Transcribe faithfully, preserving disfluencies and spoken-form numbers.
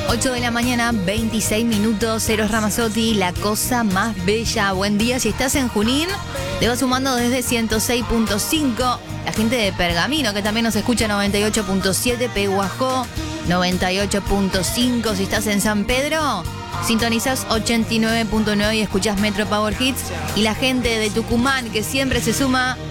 ocho de la mañana, veintiséis minutos, Eros Ramazzotti, la cosa más bella. Buen día, si estás en Junín, te vas sumando desde ciento seis punto cinco. La gente de Pergamino, que también nos escucha, noventa y ocho punto siete, Peguajó, noventa y ocho punto cinco. Si estás en San Pedro, sintonizas ochenta y nueve punto nueve y escuchas Metro Power Hits. Y la gente de Tucumán, que siempre se suma